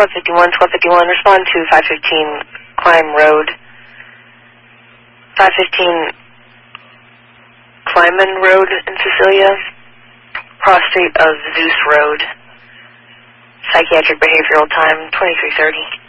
1251, respond to 515 Climb Road. 515 Clyman Road in Cecilia. Prostate of Zeus Road. Psychiatric behavioral time, 2330.